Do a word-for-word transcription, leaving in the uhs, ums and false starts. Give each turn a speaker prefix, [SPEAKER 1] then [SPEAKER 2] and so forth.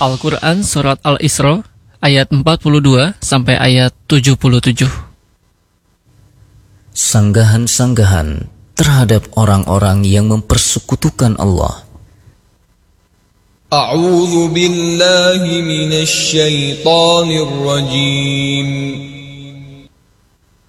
[SPEAKER 1] Al-Quran Surat Al-Isra ayat empat puluh dua sampai ayat tujuh puluh tujuh.
[SPEAKER 2] Sanggahan-sanggahan terhadap orang-orang yang mempersekutukan Allah.
[SPEAKER 3] A'udzu billahi minasy syaithanir rajim.